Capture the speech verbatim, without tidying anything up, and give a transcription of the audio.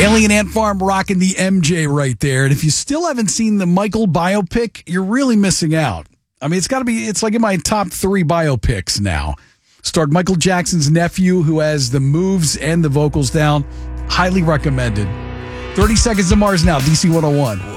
Alien Ant Farm rocking the M J right there. And if you still haven't seen the Michael biopic, you're really missing out. I mean, it's got to be, it's like in my top three biopics now. Starred Michael Jackson's nephew, who has the moves and the vocals down. Highly recommended. thirty Seconds to Mars now, D C one oh one.